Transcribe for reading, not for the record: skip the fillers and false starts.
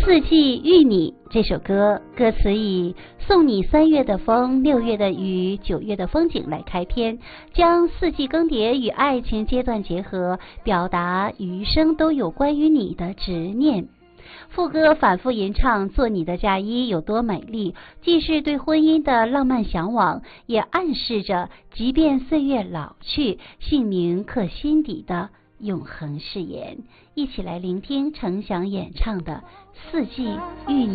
四季遇你这首歌，歌词以送你3月的风、6月的雨、9月的风景来开篇，将四季更迭与爱情阶段结合，表达余生都有关于你的执念。副歌反复吟唱做你的嫁衣有多美丽，既是对婚姻的浪漫向往，也暗示着即便岁月老去，姓名刻心底的永恒誓言。一起来聆听程响演唱的《四季遇你》。